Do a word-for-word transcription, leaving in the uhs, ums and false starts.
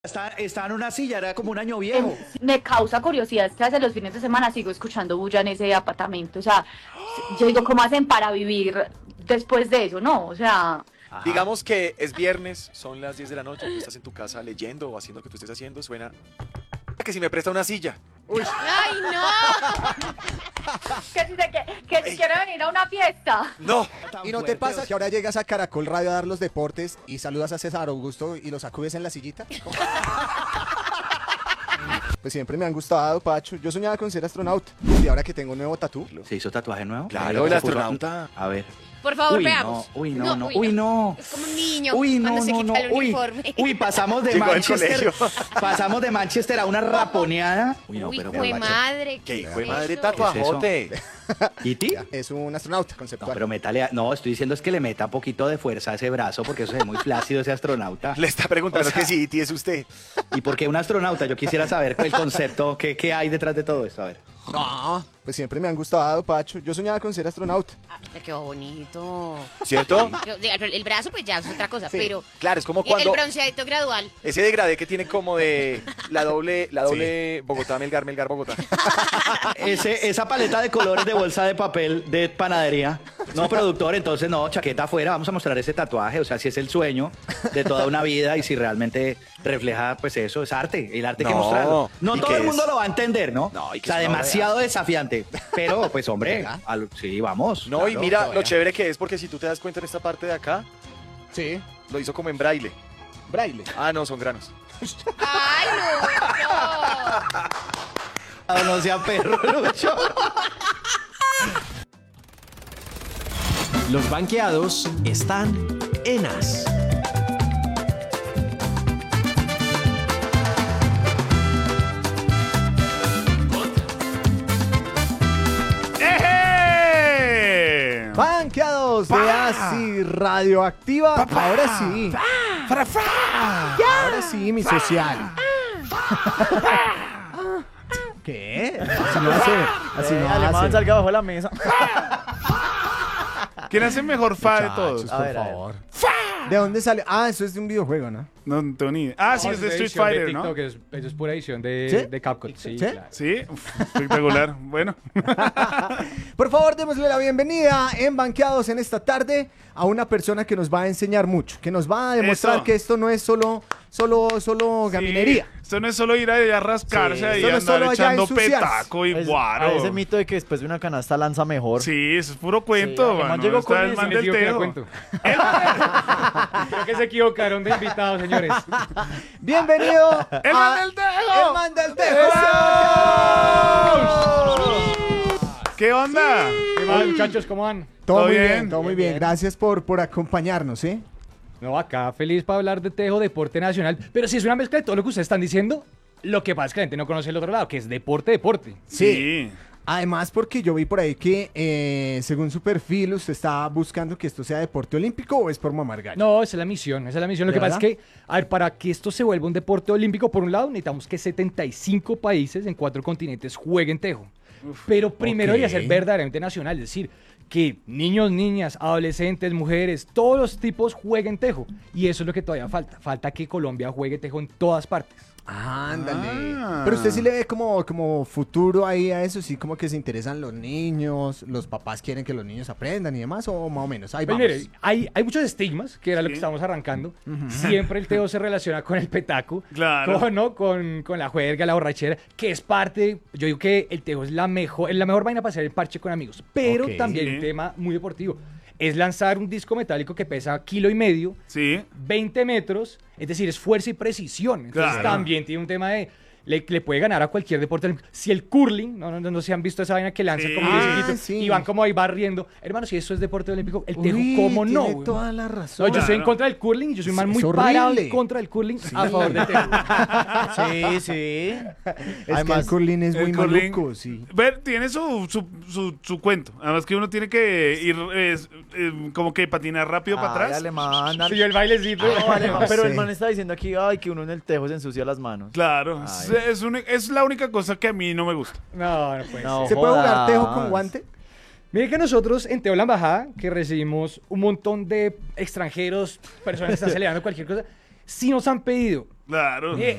Está, está en una silla, era como un año viejo. Me causa curiosidad que hace los fines de semana sigo escuchando bulla en ese apartamento. O sea, yo digo, ¿cómo hacen para vivir después de eso? No, o sea... Ajá. Digamos que es viernes, son las diez de la noche, tú estás en tu casa leyendo o haciendo lo que tú estés haciendo, suena... que si me presta una silla. Uy. ¡Ay, no! que si, se, que, que si quiere venir a una fiesta. No. ¿Y no te pasa que ahora llegas a Caracol Radio a dar los deportes y saludas a César Augusto y lo sacudes en la sillita? Pues siempre me han gustado, Pacho. Yo soñaba con ser astronauta. Y ahora que tengo un nuevo tatú. ¿Se hizo tatuaje nuevo? Claro, el astronauta. A ver. Por favor, uy, veamos. No, uy, no, no, no, uy, uy, no. Es como un niño uy, no, cuando se no, quita no, el uy, uniforme. uy, pasamos de Llegó al Manchester. colegio. Pasamos de Manchester a una raponeada. Uy, no, Uy, pero fue madre. ¿Qué hijo de es madre eso? tatuajote? ¿Y ti? Es un astronauta No, conceptual. pero métale, a- no, estoy diciendo es que le meta un poquito de fuerza a ese brazo porque eso se ve muy flácido ese astronauta. Le está preguntando O sea, que si Iti es usted. ¿Y por qué un astronauta? Yo quisiera saber el concepto, qué, qué hay detrás de todo esto, a ver. No, pues siempre me han gustado, Pacho. Yo soñaba con ser astronauta. Ah, me quedó bonito. ¿Cierto? Yo- el, el brazo pues ya es otra cosa, Sí. pero Claro, es como el cuando bronceadito gradual. ese degradé que tiene como de la doble, la doble Bogotá, Melgar, Melgar, Bogotá. Ese, esa paleta de colores de bolsa de papel de panadería. No, productor, entonces no, chaqueta afuera, vamos a mostrar ese tatuaje, o sea, si es el sueño de toda una vida y si realmente refleja, pues eso, es arte, el arte hay que No, mostrarlo. No ¿y todo qué el mundo es? lo va a entender, ¿no? No, y o que sea, es una demasiado desafiante, pero pues hombre, al- sí, vamos. No, y Claro, mira todavía. lo chévere que es porque si tú te das cuenta en esta parte de acá, Sí. lo hizo como en braille. Braille. Ah, no, son granos. ¡Ay, no! Ah, no sea perro, Lucho. Los banqueados están en As. ¡Eje! Banqueados de Asi Radioactiva. Ahora sí. Ahora sí, mi social. ¿Qué? Así no hace. Así no hace. salga bajo la mesa. ¿Quién hace mejor fa de todos? Muchachos, por favor. ¿De dónde sale? Ah, eso es de un videojuego, ¿no? No, no tengo ni idea. Ah, sí, es de Street edición Fighter, de ¿no? TikTok, es, eso es pura edición de, ¿Sí? de CapCut. Sí, ¿Sí? claro. Sí, uf, espectacular. Bueno. Por favor, démosle la bienvenida en Banqueados en esta tarde a una persona que nos va a enseñar mucho, que nos va a demostrar Eso. que esto no es solo, solo, solo gaminería. Sí, esto no es solo ir allá a rascarse Sí, ahí, esto no es andar solo allá echando ensuciarse. petaco y Es- guaro. a ese mito de que después de una canasta lanza mejor. Sí, eso es puro cuento, Sí, el man mano. llegó Está con el eso, man me del dijo que era tejo. cuento. Creo que se equivocaron de invitados, señores. Bienvenido ¡El a man del tejo! El man del tejo. ¿Qué onda? ¿Qué más, muchachos? ¿Cómo van? Todo ¿Todo muy bien, bien? todo muy bien. Gracias por, por acompañarnos, ¿eh? No, acá feliz para hablar de Tejo, deporte nacional. Pero si es una mezcla de todo lo que ustedes están diciendo, lo que pasa es que la gente no conoce el otro lado, que es deporte, deporte. Sí. Además, porque yo vi por ahí que, eh, según su perfil, usted está buscando que esto sea deporte olímpico o es por mamar gallo. No, esa es la misión, esa es la misión. Lo ¿De que pasa es verdad? que, a ver, para que esto se vuelva un deporte olímpico, por un lado, necesitamos que setenta y cinco países en cuatro continentes jueguen Tejo. Pero primero ok. debería ser verdaderamente nacional, es decir, que niños, niñas, adolescentes, mujeres, todos los tipos jueguen Tejo. Y eso es lo que todavía falta. Falta que Colombia juegue Tejo en todas partes. Ándale. Ah. Pero usted sí le ve como, como futuro ahí a eso, sí, como que se interesan los niños, los papás quieren que los niños aprendan y demás, o más o menos. Ahí Pues vamos. mire, hay, hay muchos estigmas, que era lo Sí. que estábamos arrancando. Siempre el Tejo se relaciona con el petaco, Claro. con, ¿no? con, con la juerga, la borrachera, que es parte, yo digo que el Tejo es la mejor, es la mejor vaina para hacer el parche con amigos, pero Ok. también Sí. un tema muy deportivo. Es lanzar un disco metálico que pesa kilo y medio, Sí. veinte metros, es decir, es fuerza y precisión. Entonces Claro. también tiene un tema de... Le, le puede ganar a cualquier deporte olímpico. Si el curling, no, no, no, no se han visto esa vaina que lanzan Sí. como Ah, disquito sí. y van como ahí barriendo. Hermano, si eso es deporte olímpico, el Tejo, Uy, ¿cómo no? tiene güey? toda la No, razón. yo estoy en Claro. contra del curling, yo soy un man Es muy horrible. parado en contra del curling, a favor del Tejo. Sí, sí. Es que Además, el curling es el muy curling- maluco, sí. Ver, tiene su, su, su, su cuento. Además que uno tiene que ir eh, eh, como que patinar rápido para ay, atrás. alemán, Sí, el bailecito. no, alemán, No pero sé. el man está diciendo aquí, ay, que uno en el tejo se ensucia las manos. Claro, es, Ay. es, un- es la única cosa que a mí no me gusta. No, no puede No. ser. ¿Se puede jugar jodas. tejo con guante? Mire que nosotros en Teo la Embajada, que recibimos un montón de extranjeros, personas que están celebrando cualquier cosa, sí nos han pedido Claro. Eh,